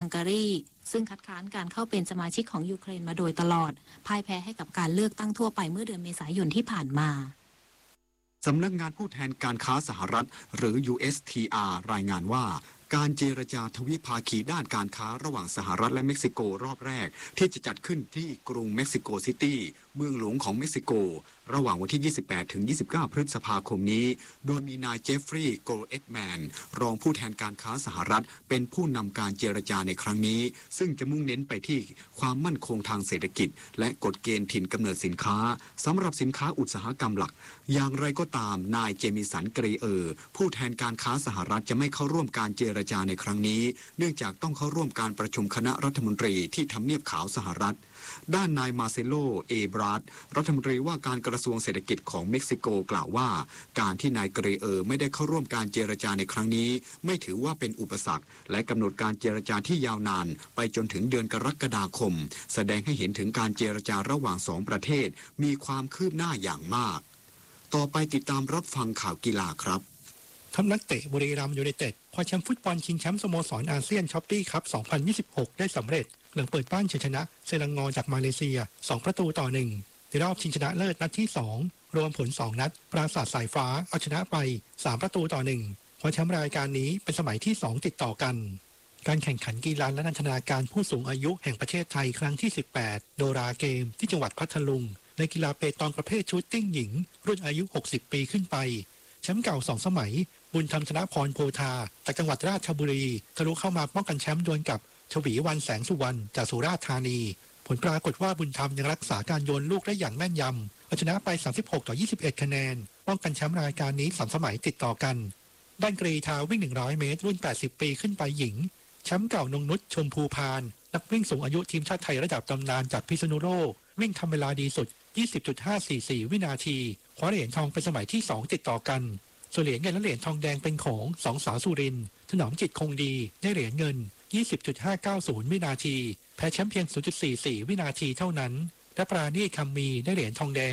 การีซึ่งคัดค้านการเข้าเป็นสมาชิกของยูเครนมาโดยตลอดพ่ายแพ้ให้กับการเลือกตั้งทั่วไปเมื่อเดือนเมษายนที่ผ่านมาสำนักงานผู้แทนการค้าสหรัฐหรือ USTR รายงานว่าการเจรจาทวิภาคีด้านการค้าระหว่างสหรัฐและเม็กซิโกรอบแรกที่จะจัดขึ้นที่กรุงเม็กซิโกซิตี้เมืองหลวงของเม็กซิโกระหว่างวันที่ 28 ถึง 29 พฤษภาคมนี้โดยมีนายเจฟฟรีย์โกลเอ็ดแมนรองผู้แทนการค้าสหรัฐเป็นผู้นำการเจรจาในครั้งนี้ซึ่งจะมุ่งเน้นไปที่ความมั่นคงทางเศรษฐกิจและกฎเกณฑ์ถิ่นกำเนิดสินค้าสำหรับสินค้าอุตสาหกรรมหลักอย่างไรก็ตามนายเจมิสัน เกรเออร์ผู้แทนการค้าสหรัฐจะไม่เข้าร่วมการเจรจาในครั้งนี้เนื่องจากต้องเข้าร่วมการประชุมคณะรัฐมนตรีที่ทำเนียบขาวสหรัฐด้านนายมาเซโล เอบราดรัฐมนตรีว่าการกระทรวงเศรษฐกิจของเม็กซิโกกล่าวว่าการที่นายเกรเออร์ไม่ได้เข้าร่วมการเจรจาในครั้งนี้ไม่ถือว่าเป็นอุปสรรคและกำหนดการเจรจาที่ยาวนานไปจนถึงเดือนกรกฎาคมแสดงให้เห็นถึงการเจรจาระหว่างสองประเทศมีความคืบหน้าอย่างมากต่อไปติดตามรับฟังข่าวกีฬาครับทัพนักเตะบุรีรัมย์ยูไนเต็ดคว้าแชมป์ฟุตบอลชิงแชมป์สโมสรอาเซียนช้อปปี้คัพ 2026 ได้สำเร็จหลังเปิดบ้านชนะเซรังงอจากมาเลเซีย2-1ในรอบชิงชนะเลิศนัดที่2รวมผล2นัดปราสาทสายฟ้าเอาชนะไป3-1คว้าแชมป์รายการนี้เป็นสมัยที่2ติดต่อกันการแข่งขันกีฬาและนันทนาการผู้สูงอายุแห่งประเทศไทยครั้งที่18โดราเกมที่จังหวัดพัทลุงในกีฬาเปตองประเภทชูตติ้งหญิงรุ่นอายุ60ปีขึ้นไปแชมป์เก่า2สมัยบุญธรรมชนะพรโพธาจากจังหวัดราชบุรีทะลุเข้ามาป้องกันแชมป์ดวลกับชวีวรรณแสงสุวรรณจากสุราษฎร์ธานีผลปรากฏว่าบุญธรรมยังรักษาการโยนลูกได้อย่างแม่นยำเอาชนะไป36-21คะแนนป้องกันแชมป์รายการนี้3สมัยติดต่อกันด้านกรีฑาวิ่ง100เมตรรุ่น80ปีขึ้นไปหญิงแชมป์เก่านงนุชชมพูพานนักวิ่งสูงอายุทีมชาติไทยระดับตำนานจากพิษณุโลกวิ่งทำเวลาดีสุด 20.544 วินาทีคว้าเหรียญทองเป็นสมัยที่2ติดต่อกันส่วนเหรียญเงินและเหรียญทองแดงเป็นของ2สาวสุรินทร์ถนอมจิตคงดีได้เหรียญเงิน 20.590 วินาทีแพ้แชมป์เพียง 0.44 วินาทีเท่านั้นและปราณีตคำมีได้เหรียญทองแดง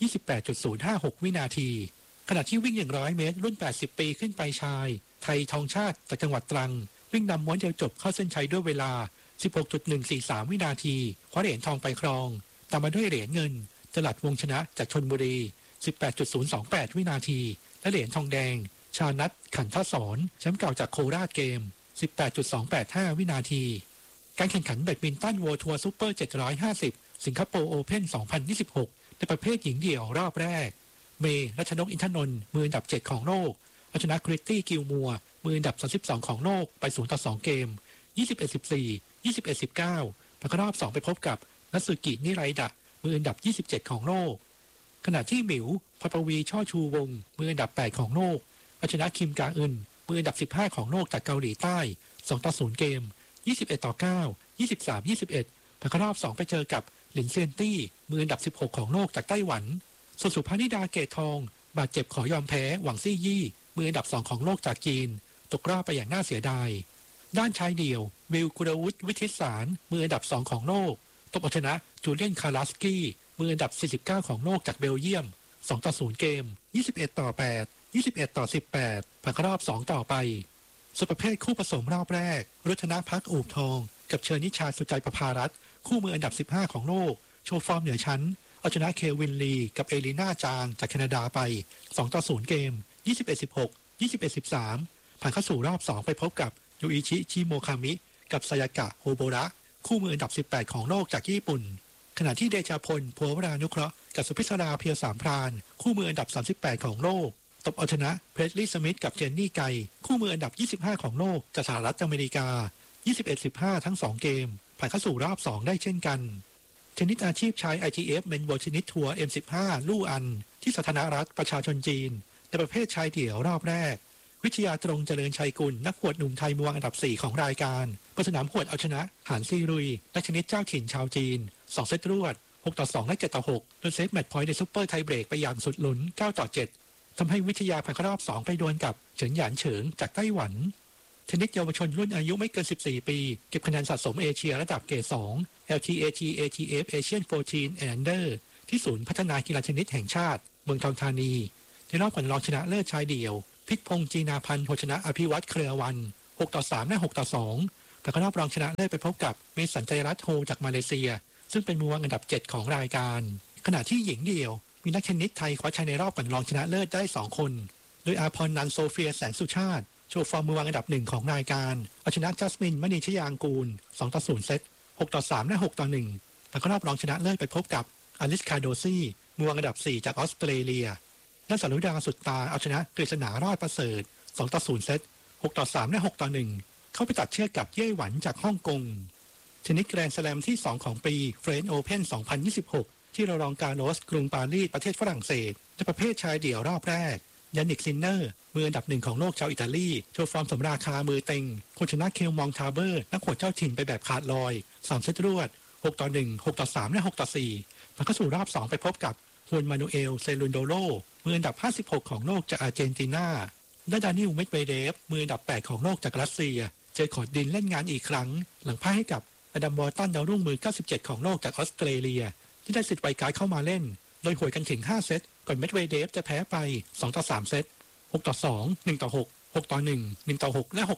28.056 วินาทีขณะที่วิ่ง100เมตรรุ่น80ปีขึ้นไปชายไทยทองชาติจากจังหวัดตรังวิ่งนำม้วนเดียวจบเข้าเส้นชัยด้วยเวลา 16.143 วินาทีคว้าเหรียญทองไปครองตามมาด้วยเหรียญเงินจลัดวงชนะจากชลบุรี 18.028 วินาทีและเหรียญทองแดงชานัทขันทศรแชมป์เก่าจากโคราชเกม 18.285 วินาทีการแข่งขันแบดมินตันเวิลด์ทัวร์ซูเปอร์750สิงคโปร์โอเพ่น 2026 ในประเภทหญิงเดี่ยวรอบแรกเมย์รัชนกอินทนนท์มืออันดับ7ของโลกเอาชนะคริตตี้กิลมัวมืออันดับ32ของโลกไป0-2เกม 21-14 21-19 ผ่านเข้ารอบ2ไปพบกับนัตสึกินิไรดะมืออันดับ27ของโลกขณะที่หมิวพปวีช่อชูวงมืออันดับ8ของโลกเอาชนะคิมกาอึนมืออันดับ15ของโลกจากเกาหลีใต้2-0เกม 21-9 23-21 ผ่านเข้ารอบ2ไปเจอกับหลินเซียนตี้มืออันดับ16ของโลกจากไต้หวันส่วนสุภานิดาเกตทองบาดเจ็บขอยอมแพ้หวังซี่ยี่มืออันดับ2ของโลกจากจีนตกรอบไปอย่างน่าเสียดายด้านชายเดี่ยววิลกุลวุฒิวิทิตสารมืออันดับ2ของโลกตบเอาชนะจูเลียนคาราสกี้มืออันดับ49ของโลกจากเบลเยียม2-0เกม 21-8 21-18 ผ่านเข้ารอบ2ต่อไปส่วนประเภทคู่ผสมรอบแรกรัตนภักอู่ทองกับเชอร์นิชาสุใจประภารัตน์คู่มืออันดับ15ของโลกโชว์ฟอร์มเหนือชั้นเอาชนะเควินลีกับเอลีน่าจางจากแคนาดาไป2-0เกม 21-16 21-13 ผ่านเข้าสู่รอบ2ไปพบกับยูอิชิชิโมคามิกับซายากะโฮโบระคู่มืออันดับ18ของโลกจากญี่ปุ่นขณะที่เดชาพลพัววรานุเคราะห์กับสุพิศราเพียวสามพรานคู่มืออันดับ38ของโลกตบเอาชนะเพรสลีย์สมิธกับเจนนี่ไกคู่มืออันดับ25ของโลกจากสหรัฐอเมริกา 21-15 ทั้ง2เกมผ่านเข้าสู่รอบ2ได้เช่นกันเทนนิสอาชีพชาย ITF เมนเวิลด์เทนนิสทัวร์ M15 ลู่อันที่สาธารณรัฐประชาชนจีนในประเภทชายเดี่ยวรอบแรกวิทยาตรงเจริญชัยกุลนักหวดหนุ่มไทยมือวางอันดับ4ของรายการเปิดสนามหวดเอาชนะหานซีรุยนักชนิดเจ้าถิ่นชาวจีน2เซตรวด6-2และ7-6โดยเซตแมตช์พอยต์ในซุปเปอร์ไทเบรกไปอย่างสุดลุ้น9-7ทำให้วิทยาผ่านเข้ารอบ2ไปดวลกับเฉินหยานเฉิงจากไต้หวันเทนนิสเยาวชนรุ่นอายุไม่เกิน14ปีเก็บคะแนนสะสมเอเชียระดับเกรด2 LTAT ATF Asian 14 Under ที่ศูนย์พัฒนากีฬาเทนนิสแห่งชาติเมืองทองธานีในรอบก่อนรองชนะเลิศชายเดี่ยวพิกพงษ์จีนาพันธ์ชนะอภิวัตรเครือวัน6-3และ6-2 แต่ก็รอบรองชนะเลิศไปพบกับเมสันใจรัตโฮจากมาเลเซียซึ่งเป็นมือวางอันดับ 7 ของรายการขณะที่หญิงเดี่ยวมีนักเทนนิสไทยคว้าชัยในรอบก่อนรองชนะเลิศได้2 คนโดยอาพรนันท์โซเฟียแสงสุชาติโชว์ฟอร์มมือวางอันดับ 1 ของรายการเอาชนะจัสมินมณีชยางกูล 2-0 เซต 6-3 และ 6-1 แต่ก็รอบรองชนะเลิศไปพบกับอลิสคาโดซี่มือวางอันดับ 4 จากออสเตรเลียและสรุดาสุดตาเอาชนะกฤษณารอดประเสริฐ 2-0 เซต 6-3 และ 6-1 เข้าไปตัดเชือกกับเย่หวันจากฮ่องกงเทนนิสแกรนด์สแลมที่ 2 ของปีเฟรนช์โอเพ่น 2026 ที่รองการโลสกรุงปารีสประเทศฝรั่งเศสในประเภทชายเดี่ยวรอบแรกยานิกซินเนอร์มืออันดับ 1 ของโลกชาวอิตาลีโชว์ฟอร์มสมราคามือเต็งคนชนะเคลมองทาเบอร์นักขวดเจ้าถิ่นไปแบบขาดลอย3 เซตรวด 6-1 6-3 และ 6-4 มันเข้าสู่รอบ 2 ไปพบกับฮวนมานูเอลเซลุนโดโลมืออันดับ 56 ของโลกจากอาร์เจนตินาและดานิลเมดเวเดฟมืออันดับ 8 ของโลกจากรัสเซียเจอขอดดินเล่นงานอีกครั้งหลังพ่ายให้กับอดัมบอร์ตันดาวรุ่งมือ 97 ของโลกจากออสเตรเลียที่ได้สิทธิ์ไวการ์ดเข้ามาเล่นโดยหวยกันถึง 5 เซตก่อนเมดเวเดฟจะแพ้ไป 2-3 เซต 6-2 1-6 6-1 1-6 และ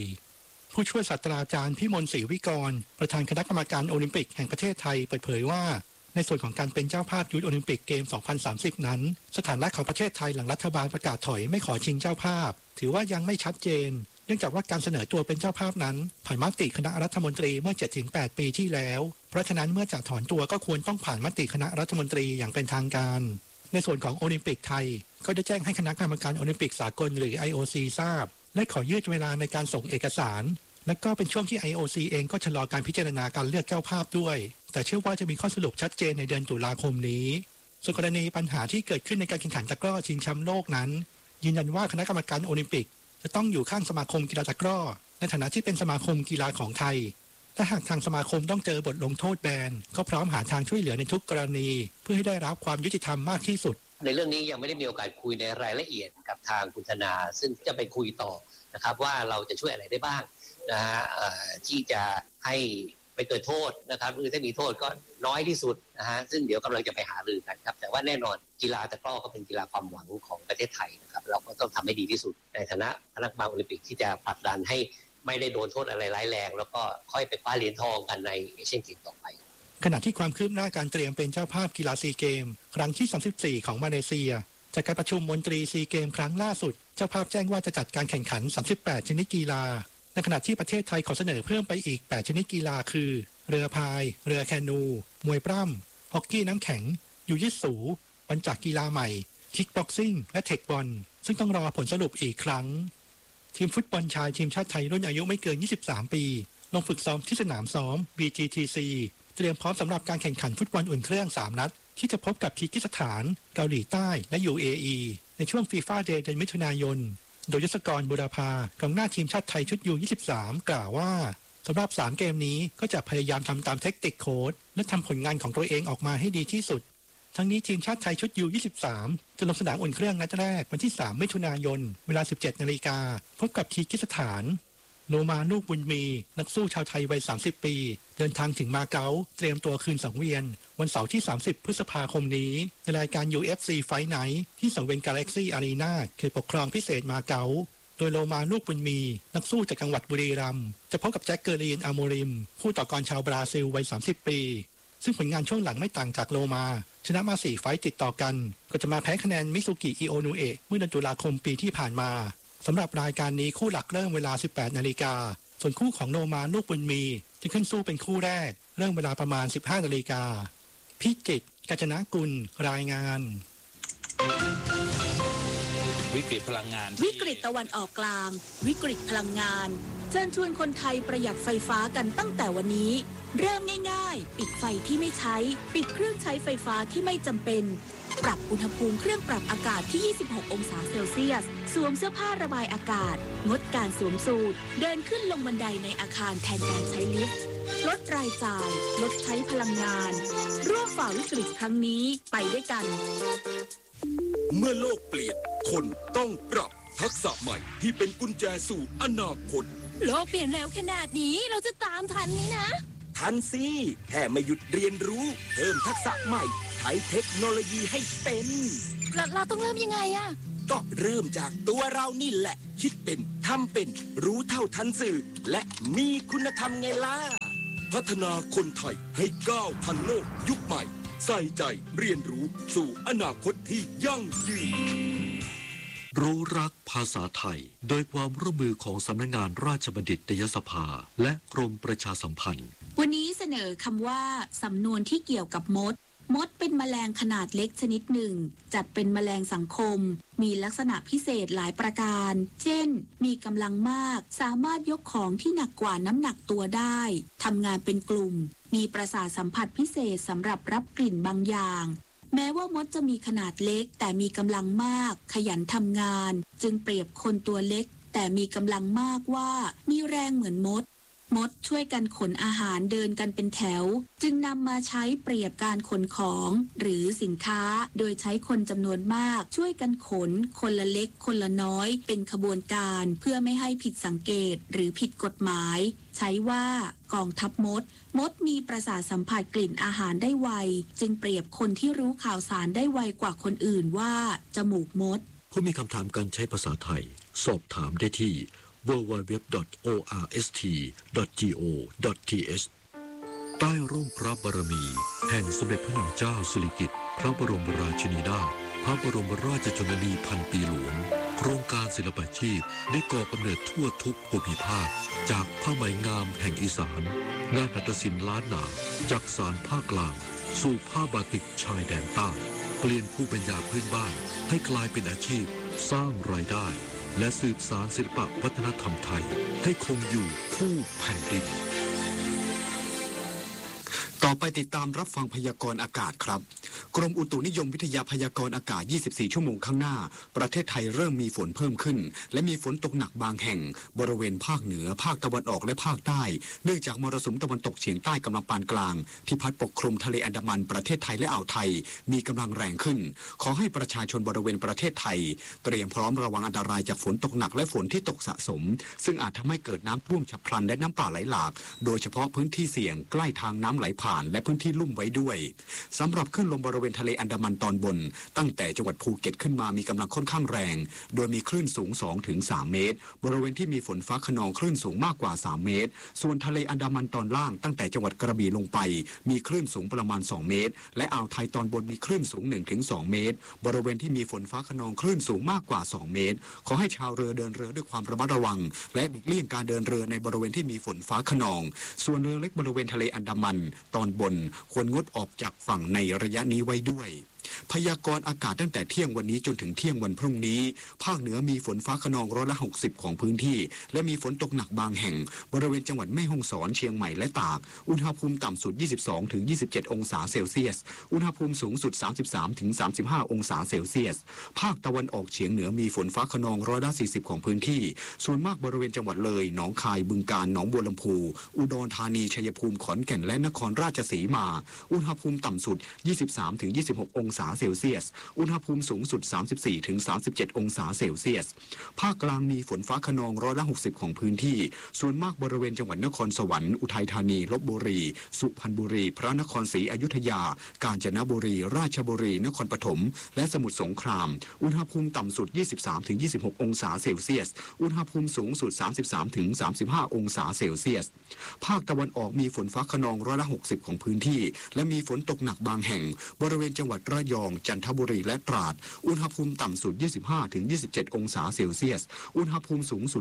6-4 ผู้ช่วยศาสตราจารย์พิมลศรีวิกรประธานคณะกรรมการโอลิมปิกแห่งประเทศไทยเปิดเผยว่าในส่วนของการเป็นเจ้าภาพยุทธโอลิมปิกเกม 2030 นั้นสถานะของประเทศไทยหลังรัฐบาลประกาศถอยไม่ขอชิงเจ้าภาพถือว่ายังไม่ชัดเจนเนื่องจากว่าการเสนอตัวเป็นเจ้าภาพนั้นผ่านมติคณะรัฐมนตรีเมื่อ 7-8 ปีที่แล้วเพราะฉะนั้นเมื่อจะถอนตัวก็ควรต้องผ่านมติคณะรัฐมนตรีอย่างเป็นทางการในส่วนของโอลิมปิกไทยก็ได้แจ้งให้คณะกรรมการโอลิมปิกสากลหรือ IOC ทราบและขอยืดเวลาในการส่งเอกสารและก็เป็นช่วงที่ IOC เองก็ชะลอการพิจารณาการเลือกเจ้าภาพด้วยแต่เชื่อว่าจะมีข้อสรุปชัดเจนในเดือนตุลาคมนี้ส่วนกรณีปัญหาที่เกิดขึ้นในการแข่งขันตะกร้อชิงแชมป์โลกนั้นยืนยันว่าคณะกรรมการโอลิมปิกจะต้องอยู่ข้างสมาคมกีฬาตะกร้อในฐานะที่เป็นสมาคมกีฬาของไทยถ้าหากทางสมาคมต้องเจอบทลงโทษแบนก็พร้อมหาทางช่วยเหลือในทุกกรณีเพื่อให้ได้รับความยุติธรรมมากที่สุดในเรื่องนี้ยังไม่ได้มีโอกาสคุยในรายละเอียดกับทางคุณธนาซึ่งจะไปคุยต่อนะครับว่าเราจะช่วยอะไรได้บ้างนะฮะที่จะให้ไปเกิดโทษนะครับหรือถ้ามีโทษก็น้อยที่สุดนะฮะซึ่งเดี๋ยวกำลังจะไปหารือกันครับแต่ว่าแน่นอนกีฬาตะกร้อก็เป็นกีฬาความหวังของประเทศไทยนะครับเราก็ต้องทำให้ดีที่สุดในฐานะคณะกรรมการโอลิมปิกที่จะผลักดันให้ไม่ได้โดนโทษอะไรร้ายแรงแล้วก็ค่อยไปคว้าเหรียญทองกันในเอเชียนเกมต่อไปขณะที่ความคืบหน้าการเตรียมเป็นเจ้าภาพกีฬาซีเกมครั้งที่ 34 ของมาเลเซียจากการประชุมมนตรีซีเกมครั้งล่าสุดเจ้าภาพแจ้งว่าจะจัดการแข่งขัน 38 ชนิดกีฬาในขณะที่ประเทศไทยขอเสนอเพิ่มไปอีก 8 ชนิดกีฬาคือเรือพายเรือแคนูมวยปล้ำฮอกกี้น้ำแข็งยูยิสูบอลจักรกีฬาใหม่คิกบ็อกซิ่งและเทคบอลซึ่งต้องรอผลสรุปอีกครั้งทีมฟุตบอลชายทีมชาติไทยรุ่นอายุไม่เกิน 23 ปีลงฝึกซ้อมที่สนามซ้อม BGTC เตรียมพร้อมสำหรับการแข่งขันฟุตบอลอุ่นเครื่อง3 นัดที่จะพบกับคีร์กิสถานเกาหลีใต้และ UAE ในช่วงฟีฟ่าเดย์เดือนมิถุนายนโดยยศกรบุรพากองหน้าทีมชาติไทยชุด U23 กล่าวว่าสำหรับ3 เกมนี้ก็จะพยายามทำตามเทคนิคโค้ชและทำผลงานของตัวเองออกมาให้ดีที่สุดทั้งนี้ทีมชาติไทยชุด U23 จะลงสนามอุ่นเครื่องนัดแรกวันที่ 3 มิถุนายนเวลา 17 นาฬิกาพบกับคีร์กิสถานโลมาลูกบุญมีนักสู้ชาวไทยวัย 30 ปีเดินทางถึงมาเก๊าเตรียมตัวคืนสังเวียนวันเสาร์ที่ 30 พฤษภาคมนี้ในรายการ UFC Fight Night ที่สังเวียน Galaxy Arena เขตปกครองพิเศษมาเก๊าโดยโลมาลูกบุญมีนักสู้จากจังหวัดบุรีรัมย์จะพบกับแจ็คเกอรีนอาโมริมผู้ต่อกรชาวบราซิลวัย 30 ปีซึ่งผลงานช่วงหลังไม่ต่างจากโลมาชนะมา 4 ไฟต์ติดต่อกันก็จะมาแพ้คะแนนมิซุกิอิโอนุเอะเมื่อเดือนตุลาคมปีที่ผ่านมาสำหรับรายการนี้คู่หลักเริ่มเวลา 18 นาฬิกาส่วนคู่ของโลมาลูกบุญมีจะขึ้นสู้เป็นคู่แรกเริ่มเวลาประมาณ 15 นาฬิกาพิจิตร กาญจนกุลรายงานวิกฤตพลังงานวิกฤตตะวันออกกลางวิกฤตพลังงานเชิญชวนคนไทยประหยัดไฟฟ้ากันตั้งแต่วันนี้เริ่มง่ายๆปิดไฟที่ไม่ใช้ปิดเครื่องใช้ไฟฟ้าที่ไม่จำเป็นปรับอุณหภูมิเครื่องปรับอากาศที่ 26 องศาเซลเซียสสวมเสื้อผ้าระบายอากาศงดการสวมสูทเดินขึ้นลงบันไดในอาคารแทนการใช้ลิฟต์ลดรายจ่ายลดใช้พลังงานร่วมฝ่าวิกฤตครั้งนี้ไปด้วยกันเมื่อโลกเปลี่ยนคนต้องปรับทักษะใหม่ที่เป็นกุญแจสู่อนาคตโลกเปลี่ยนเร็วขนาดนี้เราจะตามทันไหมนะทันสิแค่ไม่หยุดเรียนรู้เพิ่มทักษะใหม่ใช้เทคโนโลยีให้เป็นเราต้องเริ่มยังไงอะก็เริ่มจากตัวเรานี่แหละคิดเป็นทำเป็นรู้เท่าทันสื่อและมีคุณธรรมไงล่ะพัฒนาคนไทยให้ก้าวทันโลกยุคใหม่ใส่ใจเรียนรู้สู่อนาคตที่ยั่งยืนรู้รักภาษาไทยโดยความร่วมมือของสำนักงานราชบัณฑิตยสภาและกรมประชาสัมพันธ์วันนี้เสนอคำว่าสำนวนที่เกี่ยวกับมดเป็นแมลงขนาดเล็กชนิดหนึ่งจัดเป็นแมลงสังคมมีลักษณะพิเศษหลายประการเช่นมีกำลังมากสามารถยกของที่หนักกว่าน้ำหนักตัวได้ทำงานเป็นกลุ่มมีประสาทสัมผัสพิเศษสำหรับรับกลิ่นบางอย่างแม้ว่ามดจะมีขนาดเล็กแต่มีกำลังมากขยันทำงานจึงเปรียบคนตัวเล็กแต่มีกำลังมากว่ามีแรงเหมือนมดช่วยกันขนอาหารเดินกันเป็นแถวจึงนำมาใช้เปรียบการขนของหรือสินค้าโดยใช้คนจำนวนมากช่วยกันขนคนละเล็กคนละน้อยเป็นขบวนการเพื่อไม่ให้ผิดสังเกตหรือผิดกฎหมายใช้ว่ากองทัพมดมีประสาทสัมผัสกลิ่นอาหารได้ไวจึงเปรียบคนที่รู้ข่าวสารได้ไวกว่าคนอื่นว่าจมูกมดผู้มีคำถามการใช้ภาษาไทยสอบถามได้ที่www.orst.go.th ใต้ร่มพระบารมีแห่งสมเด็จพระนางเจ้าสิริกิติ์พระบรมราชินีนาถพระบรมราชชนนีพันปีหลวงโครงการศิลปาชีพได้ก่อกำเนิดทั่วทุกภูมิภาคจากผ้าไหมงามแห่งอีสานงานหัตถศิลป์ล้านนาจากสานภาคกลางสู่ผ้าบาติกชายแดนใต้เปลี่ยนภูมิปัญญาพื้นบ้านให้กลายเป็นอาชีพสร้างรายได้และสืบสานศิลปวัฒนธรรมไทยให้คงอยู่คู่แผ่นดินต่อไปติดตามรับฟังพยากรณ์อากาศครับกรมอุตุนิยมวิทยาพยากรณ์อากาศ 24 ชั่วโมงข้างหน้าประเทศไทยเริ่มมีฝนเพิ่มขึ้นและมีฝนตกหนักบางแห่งบริเวณภาคเหนือภาคตะวันออกและภาคใต้เนื่องจากมรสุมตะวันตกเฉียงใต้กำลังปานกลางที่พัดปกคลุมทะเลอันดามันประเทศไทยและอ่าวไทยมีกำลังแรงขึ้นขอให้ประชาชนบริเวณประเทศไทยเตรียมพร้อมระวังอันตรายจากฝนตกหนักและฝนที่ตกสะสมซึ่งอาจทำให้เกิดน้ำท่วมฉับพลันและน้ำป่าไหลหลากโดยเฉพาะพื้นที่เสี่ยงใกล้ทางน้ำไหลผ่านและพื้นที่ลุ่มไว้ด้วยสำหรับคลื่นลมบริเวณทะเลอันดามันตอนบนตั้งแต่จังหวัดภูเก็ตขึ้นมามีกำลังค่อนข้างแรงโดยมีคลื่นสูง 2-3 เมตรบริเวณที่มีฝนฟ้าคะนองคลื่นสูงมากกว่า3เมตรส่วนทะเลอันดามันตอนล่างตั้งแต่จังหวัดกระบี่ลงไปมีคลื่นสูงประมาณ2เมตรและอ่าวไทยตอนบนมีคลื่นสูง 1-2 เมตรบริเวณที่มีฝนฟ้าคะนองคลื่นสูงมากกว่า2เมตรขอให้ชาวเรือเดินเรือด้วยความระมัดระวังและหลีกเลี่ยงการเดินเรือในบริเวณที่มีฝนฟ้าคะนองส่วนเรือเล็กบริเวณทะเลอันดามันตอนบนควรงดออกจากฝั่งในระยะนี้ไว้ด้วยพยากรณ์อากาศตั้งแต่เที่ยงวันนี้จนถึงเที่ยงวันพรุ่งนี้ภาคเหนือมีฝนฟ้าคะนอง60%ของพื้นที่และมีฝนตกหนักบางแห่งบริเวณจังหวัดแม่ฮ่องสอนเชียงใหม่และตากอุณหภูมิต่ำสุด 22-27 องศาเซลเซียสอุณหภูมิสูงสุด 33-35 องศาเซลเซียสภาคตะวันออกเฉียงเหนือมีฝนฟ้าคะนอง40%ของพื้นที่ส่วนมากบริเวณจังหวัดเลยหนองคายบึงกาฬหนองบัวลำพูอุดรธานีชัยภูมิขอนแก่นและนครราชสีมาอุณหภูมิต่ำสุด 23-26 องศาเซลเซียสอุณหภูมิสูงสุด 34-37 องศาเซลเซียสภาคกลางมีฝนฟ้าคะนอง60%ของพื้นที่ส่วนมากบริเวณจังหวัดนครสวรรค์อุทัยธานีลพบุรีสุพรรณบุรีพระนครศรีอยุธยากาญจนบุรีราชบุรีนครปฐมและสมุทรสงครามอุณหภูมิต่ำสุด 23-26 องศาเซลเซียสอุณหภูมิสูงสุด 33-35 องศาเซลเซียสภาคตะวันออกมีฝนฟ้าคะนอง60%ของพื้นที่และมีฝนตกหนักบางแห่งบริเวณจังหวัดระยองจันทบุรีและตราดอุณหภูมิต่ำสุด 25-27 องศาเซลเซียสอุณหภูมิสูงสุด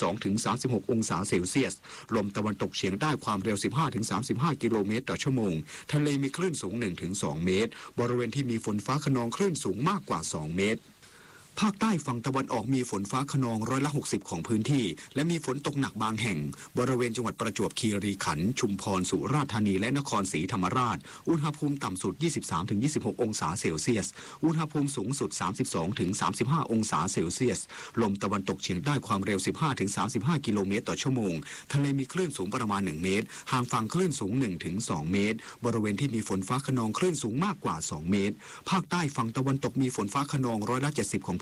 32-36 องศาเซลเซียสลมตะวันตกเฉียงใต้ความเร็ว 15-35 กิโลเมตรต่อชั่วโมงทะเลมีคลื่นสูง 1-2 เมตรบริเวณที่มีฝนฟ้าคะนองคลื่นสูงมากกว่า2เมตรภาคใต้ฝั่งตะวันออกมีฝนฟ้าคะนอง60%ของพื้นที่และมีฝนตกหนักบางแห่งบริเวณจังหวัดประจวบคีรีขันธ์ชุมพรสุราษฎร์ธานีและนครศรีธรรมราชอุณหภูมิต่ำสุด 23-26 องศาเซลเซียสอุณหภูมิสูงสุด 32-35 องศาเซลเซียสลมตะวันตกเฉียงใต้ความเร็ว 15-35 กิโลเมตรต่อชั่วโมงทะเลมีคลื่นสูงประมาณ1เมตรห่างฝั่งคลื่นสูง 1-2 เมตรบริเวณที่มีฝนฟ้าคะนองคลื่นสูงมากกว่า2เมตรภาคใต้ฝั่งตะวันตกมีฝนฟ้าคะนอง70%ของ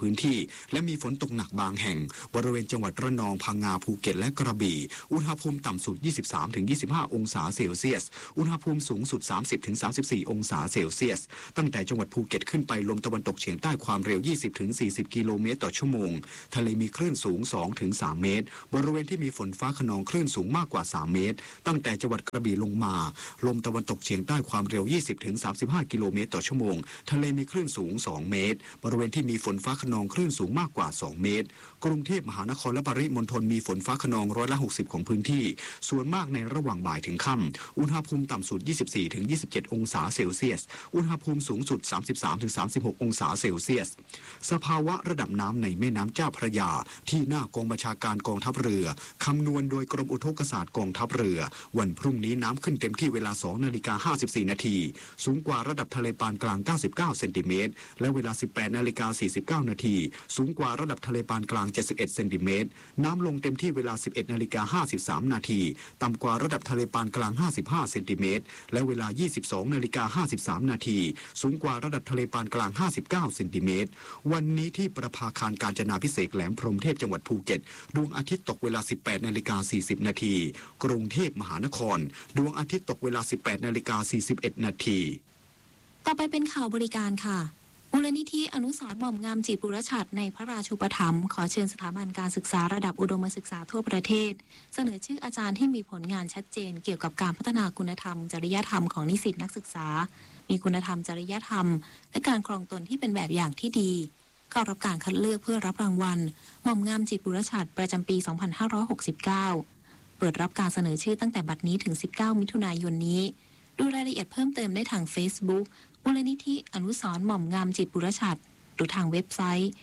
พื้นที่และมีฝนตกหนักบางแห่งบริเวณจังหวัดระนองพังงาภูเก็ตและกระบี่อุณหภูมิต่ำสุด 23-25 องศาเซลเซียสอุณหภูมิสูงสุด 30-34 องศาเซลเซียสตั้งแต่จังหวัดภูเก็ตขึ้นไปลมตะวันตกเฉียงใต้ความเร็ว 20-40 กิโลเมตรต่อชั่วโมงทะเลมีคลื่นสูง 2-3 เมตรบริเวณที่มีฝนฟ้าคะนองคลื่นสูงมากกว่า 3 เมตรตั้งแต่จังหวัดกระบี่ลงมาลมตะวันตกเฉียงใต้ความเร็ว 20-35 กิโลเมตรต่อชั่วโมงทะเลมีคลื่นสูง 2 เมตรบริเวณที่มีฝนฟ้าคะนองคลื่นสูงมากกว่า 2 เมตรกรุงเทพมหานครและปริมณฑลมีฝนฟ้าคะนอง60%ของพื้นที่ส่วนมากในระหว่างบ่ายถึงค่ำอุณหภูมิต่ำสุด 24-27 องศาเซลเซียสอุณหภูมิสูงสุด 33-36 องศาเซลเซียสสภาวะระดับน้ำในแม่น้ำเจ้าพระยาที่หน้ากองบัญชาการกองทัพเรือคำนวณโดยกรมอุทกศาสตร์กองทัพเรือวันพรุ่งนี้น้ำขึ้นเต็มที่เวลา 2:54 นาทีสูงกว่าระดับทะเลปานกลาง99เซนติเมตรและเวลา 18:49 นาทีสูงกว่าระดับทะเลปานกลาง71เซนติเมตรน้ำลงเต็มที่เวลา 11:53 นาทีต่ำกว่าระดับทะเลปานกลาง55เซนติเมตรและเวลา 22:53 นาทีสูงกว่าระดับทะเลปานกลาง59เซนติเมตรวันนี้ที่ประภาคารกาญจนาภิเษกแหลมพรหมเทพจังหวัดภูเก็ตดวงอาทิตย์ตกเวลา 18:40 นาทีกรุงเทพมหานครดวงอาทิตย์ตกเวลา 18:41 นาทีต่อไปเป็นข่าวบริการค่ะมูลนิธิอนุสรณ์หม่อมงามจิตบุรชัดในพระราชูปถัมภ์ขอเชิญสถาบันการศึกษาระดับอุดมศึกษาทั่วประเทศเสนอชื่ออาจารย์ที่มีผลงานชัดเจนเกี่ยวกับการพัฒนาคุณธรรมจริยธรรมของนิสิตนักศึกษามีคุณธรรมจริยธรรมและการครองตนที่เป็นแบบอย่างที่ดีเข้ารับการคัดเลือกเพื่อรับรางวัลหม่อมงามจิตบุรชัดประจำปี 2569 เปิดรับการเสนอชื่อตั้งแต่บัดนี้ถึง 19 มิถุนายนนี้ดูรายละเอียดเพิ่มเติมได้ทาง Facebook มูลนิธิอนุสรณ์หม่อมงามจิตบุรชัดหรือทางเว็บไซต์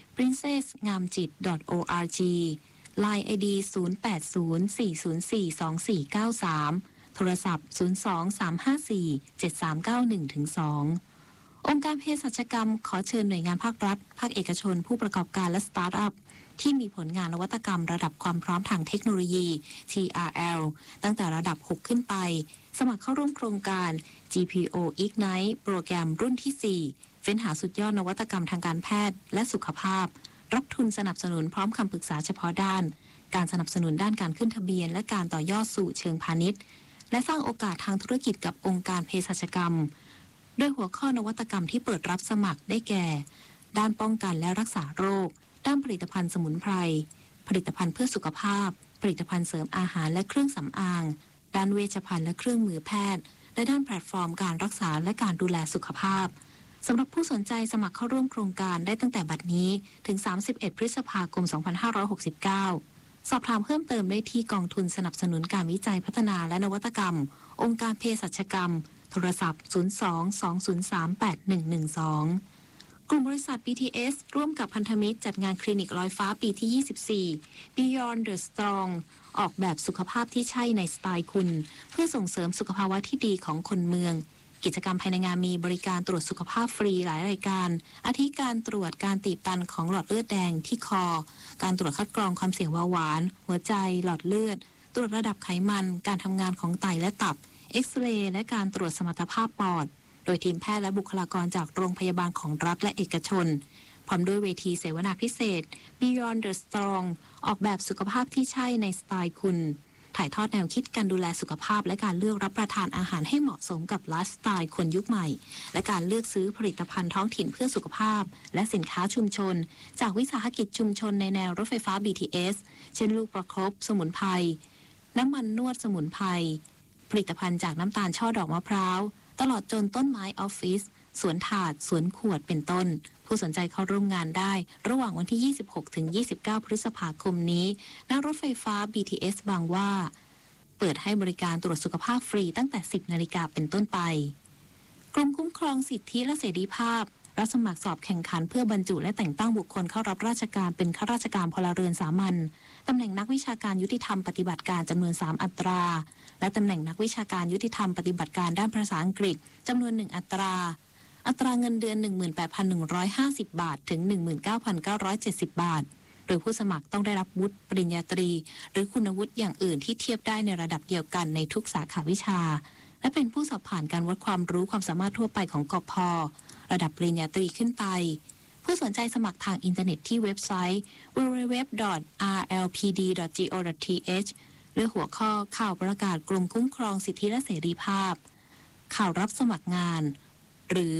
princessngamjit.org Line ID 0804042493 โทรศัพท์ 023547391-2 องค์การเภสัชกรรมขอเชิญหน่วยงานภาครัฐภาคเอกชนผู้ประกอบการและสตาร์ทอัพที่มีผลงานนวัตกรรมระดับความพร้อมทางเทคโนโลยี TRL ตั้งแต่ระดับ 6 ขึ้นไปสมัครเข้าร่วมโครงการ GPO Ignite โปรแกรมรุ่นที่ 4 เฟ้นหาสุดยอดนวัตกรรมทางการแพทย์และสุขภาพรับทุนสนับสนุนพร้อมคำปรึกษาเฉพาะด้านการสนับสนุนด้านการขึ้นทะเบียนและการต่อยอดสู่เชิงพาณิชย์และสร้างโอกาสทางธุรกิจกับองค์การเภสัชกรรมโดยหัวข้อนวัตกรรมที่เปิดรับสมัครได้แก่ด้านป้องกันและรักษาโรคด้านผลิตภัณฑ์สมุนไพรผลิตภัณฑ์เพื่อสุขภาพผลิตภัณฑ์เสริมอาหารและเครื่องสำอางด้านเวชภัณฑ์และเครื่องมือแพทย์และด้านแพลตฟอร์มการรักษาและการดูแลสุขภาพสำหรับผู้สนใจสมัครเข้าร่วมโครงการได้ตั้งแต่บัดนี้ถึง 31 พฤษภาคม 2569 สอบถามเพิ่มเติมได้ที่กองทุนสนับสนุนการวิจัยพัฒนาและนวัตกรรมองค์การเภสัชกรรมโทรศัพท์ 02-203-8112 กลุ่มบริษัท BTS ร่วมกับพันธมิตรจัดงานคลินิกลอยฟ้าปีที่ 24 Beyond the Strong ออกแบบสุขภาพที่ใช่ในสไตล์คุณเพื่อส่งเสริมสุขภาวะที่ดีของคนเมืองกิจกรรมภายในงานมีบริการตรวจสุขภาพฟรีหลายรายการอาทิการตรวจการตีบตันของหลอดเลือดแดงที่คอการตรวจคัดกรองความเสี่ยงเบาหวานหัวใจหลอดเลือดตรวจระดับไขมันการทำงานของไตและตับเอ็กซเรย์และการตรวจสมรรถภาพปอดโดยทีมแพทย์และบุคลากรจากโรงพยาบาลของรัฐและเอกชนพร้อมด้วยเวทีเสวนาพิเศษ Beyond the Strong ออกแบบสุขภาพที่ใช่ในสไตล์คุณถ่ายทอดแนวคิดการดูแลสุขภาพและการเลือกรับประทานอาหารให้เหมาะสมกับไลฟ์สไตล์คนยุคใหม่และการเลือกซื้อผลิตภัณฑ์ท้องถิ่นเพื่อสุขภาพและสินค้าชุมชนจากวิสาหกิจชุมชนในแนวรถไฟฟ้า BTS เช่นลูกประคบสมุนไพรน้ำมันนวดสมุนไพรผลิตภัณฑ์จากน้ำตาลช่อดอกมะพร้าวตลอดจนต้นไม้ออฟฟิศสวนถาดสวนขวดเป็นต้นผู้สนใจเข้าร่วมงานได้ระหว่างวันที่ 26 ถึง 29 พฤษภาคมนี้ณรถไฟฟ้า BTS บางหว่าเปิดให้บริการตรวจสุขภาพฟรีตั้งแต่ 10 นาฬิกาเป็นต้นไปกรมคุ้มครองสิทธิและเสรีภาพรับสมัครสอบแข่งขันเพื่อบรรจุและแต่งตั้งบุคคลเข้ารับราชการเป็นข้าราชการพลเรือนสามัญตำแหน่งนักวิชาการยุติธรรมปฏิบัติการจำนวน 3 อัตราและตำแหน่งนักวิชาการยุติธรรมปฏิบัติการด้านภาษาอังกฤษจำนวน 1 อัตราเงินเดือน 18,150 บาทถึง 19,970 บาทโดยผู้สมัครต้องได้รับวุฒิปริญญาตรีหรือคุณวุฒิอย่างอื่นที่เทียบได้ในระดับเดียวกันในทุกสาขาวิชาและเป็นผู้สอบผ่านการวัดความรู้ความสามารถทั่วไปของกพ.ระดับปริญญาตรีขึ้นไปผผู้สนใจสมัครทางอินเทอร์เน็ตที่เว็บไซต์ www.rlpd.go.th หรือหัวข้อข่าวประกาศกรมคุ้มครองสิทธิและเสรีภาพข่าวรับสมัครงานหรือ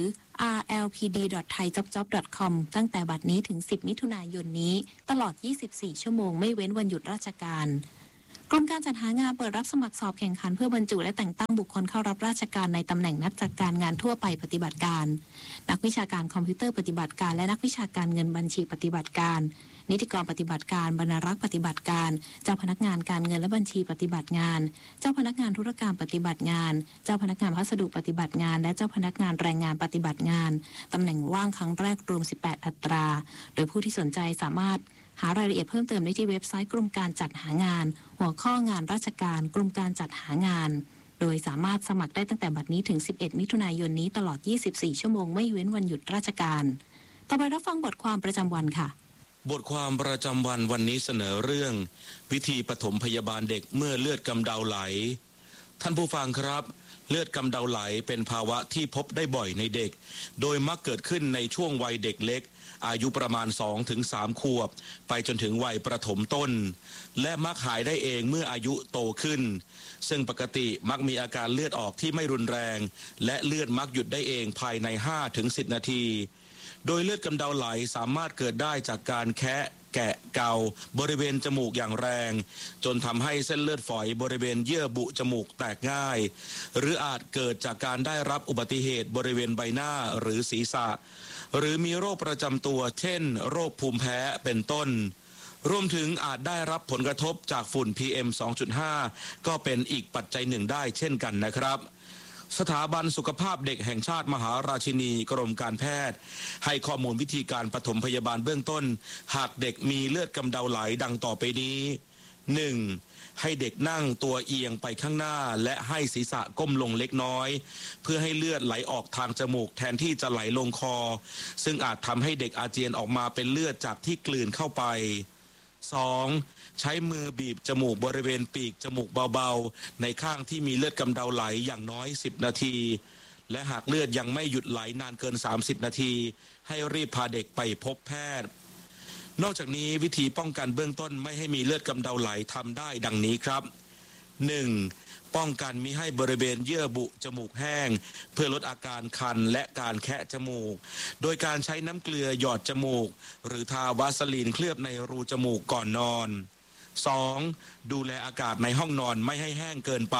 rlpd.thaijobjob.com ตั้งแต่บัดนี้ถึง 10 มิถุนายนนี้ตลอด 24 ชั่วโมงไม่เว้นวันหยุดราชการกรมการจัดหางานเปิดรับสมัครสอบแข่งขันเพื่อบรรจุและแต่งตั้งบุคคลเข้ารับราชการในตำแหน่งนักจัดการงานทั่วไปปฏิบัติการนักวิชาการคอมพิวเตอร์ปฏิบัติการและนักวิชาการเงินบัญชีปฏิบัติการนิติกรปฏิบัติการบรรณารักษ์ปฏิบัติการเจ้าพนักงานการเงินและบัญชีปฏิบัติงานเจ้าพนักงานธุรการปฏิบัติงานเจ้าพนักงานพัสดุปฏิบัติงานและเจ้าพนักงานแรงงานปฏิบัติงานตำแหน่งว่างครั้งแรกรวม 18 อัตราโดยผู้ที่สนใจสามารถหารายละเอียดเพิ่มเติมได้ที่เว็บไซต์กรมการจัดหางานหัวข้องานราชการกรมการจัดหางานโดยสามารถสมัครได้ตั้งแต่บัดนี้ถึง 11 มิถุนายนนี้ตลอด 24 ชั่วโมงไม่เว้นวันหยุดราชการต่อไปรับฟังบทความประจำวันค่ะบทความประจำวันวันนี้เสนอเรื่องวิธีปฐมพยาบาลเด็กเมื่อเลือดกำเดาไหลท่านผู้ฟังครับเลือดกำเดาไหลเป็นภาวะที่พบได้บ่อยในเด็กโดยมักเกิดขึ้นในช่วงวัยเด็กเล็กอายุประมาณ 2-3 ขวบไปจนถึงวัยประถมต้นและมักหายได้เองเมื่ออายุโตขึ้นซึ่งปกติมักมีอาการเลือดออกที่ไม่รุนแรงและเลือดมักหยุดได้เองภายใน 5-10 นาทีโดยเลือดกำเดาไหลสามารถเกิดได้จากการแคะแกะเกาบริเวณจมูกอย่างแรงจนทำให้เส้นเลือดฝอยบริเวณเยื่อบุจมูกแตกง่ายหรืออาจเกิดจากการได้รับอุบัติเหตุบริเวณใบหน้าหรือศีรษะหรือมีโรคประจำตัวเช่นโรคภูมิแพ้เป็นต้นรวมถึงอาจได้รับผลกระทบจากฝุ่น PM 2.5 ก็เป็นอีกปัจจัยหนึ่งได้เช่นกันนะครับสถาบันสุขภาพเด็กแห่งชาติมหาราชินีกรมการแพทย์ให้ข้อมูลวิธีการปฐมพยาบาลเบื้องต้นหากเด็กมีเลือดกำเดาไหลดังต่อไปนี้ 1. ให้เด็กนั่งตัวเอียงไปข้างหน้าและให้ศีรษะก้มลงเล็กน้อยเพื่อให้เลือดไหลออกทางจมูกแทนที่จะไหลลงคอซึ่งอาจทำให้เด็กอาเจียนออกมาเป็นเลือดจากที่กลืนเข้าไป 2. ใช้มือบีบจมูกบริเวณปีกจมูกเบาๆในข้างที่มีเลือดกำเดาไหลอย่างน้อย10 นาทีและหากเลือดยังไม่หยุดไหลนานเกิน30 นาทีให้รีบพาเด็กไปพบแพทย์นอกจากนี้วิธีป้องกันเบื้องต้นไม่ให้มีเลือดกำเดาไหลทำได้ดังนี้ครับ 1. ป้องกันมิให้บริเวณเยื่อบุจมูกแห้งเพื่อลดอาการคันและการแคะจมูกโดยการใช้น้ำเกลือหยอดจมูกหรือทาวาสลีนเคลือบในรูจมูกก่อนนอน 2. ดูแลอากาศในห้องนอนไม่ให้แห้งเกินไป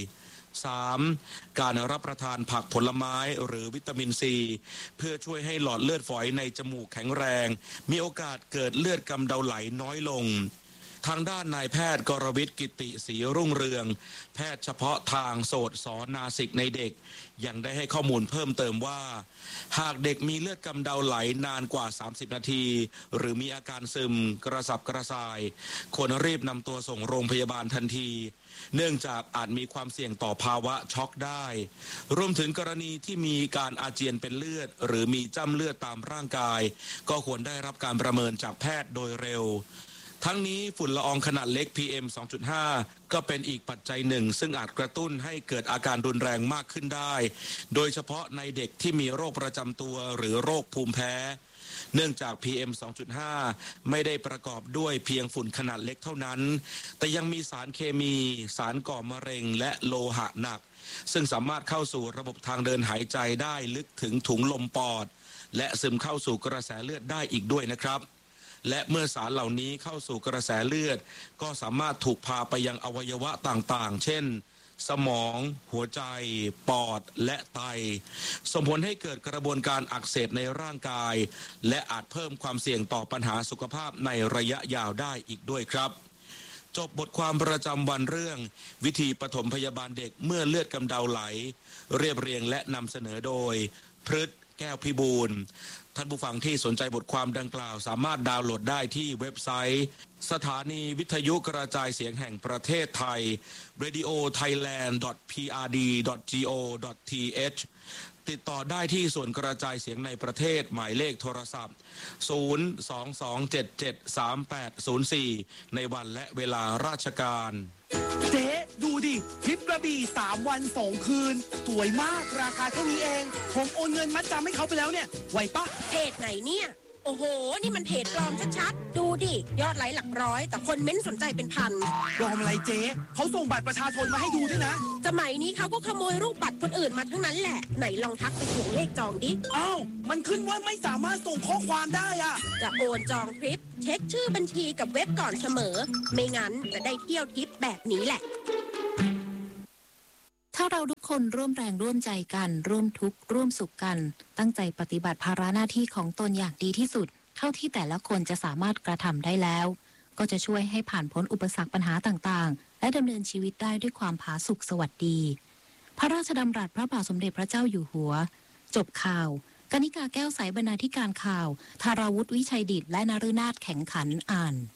3. การรับประทานผักผลไม้หรือวิตามินซีเพื่อช่วยให้หลอดเลือดฝอยในจมูกแข็งแรงมีโอกาสเกิดเลือดกำเดาไหลน้อยลงทางด้านนายแพทย์กรวิทย์กิติศรีรุ่งเรืองแพทย์เฉพาะทางโสตศนาสิกในเด็กยังได้ให้ข้อมูลเพิ่มเติมว่าหากเด็กมีเลือดกำเดาไหลนานกว่า30 นาทีหรือมีอาการซึมกระสับกระส่ายควรรีบนำตัวส่งโรงพยาบาลทันทีเนื่องจากอาจมีความเสี่ยงต่อภาวะช็อกได้รวมถึงกรณีที่มีการอาเจียนเป็นเลือดหรือมีจ้ำเลือดตามร่างกายก็ควรได้รับการประเมินจากแพทย์โดยเร็วทั้งนี้ฝุ่นละอองขนาดเล็ก PM 2.5 ก็เป็นอีกปัจจัยหนึ่งซึ่งอาจกระตุ้นให้เกิดอาการรุนแรงมากขึ้นได้โดยเฉพาะในเด็กที่มีโรคประจำตัวหรือโรคภูมิแพ้เนื่องจาก PM 2.5 ไม่ได้ประกอบด้วยเพียงฝุ่นขนาดเล็กเท่านั้นแต่ยังมีสารเคมีสารก่อมะเร็งและโลหะหนักซึ่งสามารถเข้าสู่ระบบทางเดินหายใจได้ลึกถึงถุงลมปอดและซึมเข้าสู่กระแสเลือดได้อีกด้วยนะครับและเมื่อสารเหล่านี้เข้าสู่กระแสเลือดก็สามารถถูกพาไปยังอวัยวะต่างๆเช่นสมองหัวใจปอดและไตส่งผลให้เกิดกระบวนการอักเสบในร่างกายและอาจเพิ่มความเสี่ยงต่อปัญหาสุขภาพในระยะยาวได้อีกด้วยครับจบบทความประจำวันเรื่องวิธีปฐมพยาบาลเด็กเมื่อเลือดกำเดาไหลเรียบเรียงและนำเสนอโดยพฤษแก้วพิบูลท่านผู้ฟังที่สนใจบทความดังกล่าวสามารถดาวน์โหลดได้ที่เว็บไซต์สถานีวิทยุกระจายเสียงแห่งประเทศไทย radiothailand.prd.go.th ติดต่อได้ที่ส่วนกระจายเสียงในประเทศหมายเลขโทรศัพท์ 022773804 ในวันและเวลาราชการเจ๊ดูดิทริปกระบี่3 วัน 2 คืนสวยมากราคาเท่านี้เองผมโอนเงินมัดจำให้เขาไปแล้วเนี่ยไหวปะเพจไหนเนี่ยโอ้โห นี่มันเพจปลอมชัดๆ ดูดิ ยอดไลค์หลักร้อย แต่คนเม้นสนใจเป็นพันปลอมอะไรเจ๊เขาส่งบัตรประชาชนมาให้ดูด้วยนะสมัยนี้เขาก็ขโมยรูปบัตรคนอื่นมาทั้งนั้นแหละ ไหนลองทักไปทวงเลขจองดิอ้าว มันขึ้นว่าไม่สามารถส่งข้อความได้อ่ะจะโอนจองทริป เช็คชื่อบัญชีกับเว็บก่อนเสมอ ไม่งั้นจะได้เที่ยวทริปแบบนี้แหละถ้าเราทุกคนร่วมแรงร่วมใจกันร่วมทุกข์ร่วมสุขกัน ตั้งใจปฏิบัติภาระหน้าที่ของตนอย่างดีที่สุด เท่าที่แต่ละคนจะสามารถกระทำได้แล้ว ก็จะช่วยให้ผ่านพ้นอุปสรรคปัญหาต่างๆ และดำเนินชีวิตได้ด้วยความผาสุกสวัสดี พระราชดำรัสพระบาทสมเด็จพระเจ้าอยู่หัว จบข่าวกนิกาแก้วใสบรรณาธิการข่าวธาราวุฒิวิชัยดิษฐ์และนฤนาถแข็งขันอ่าน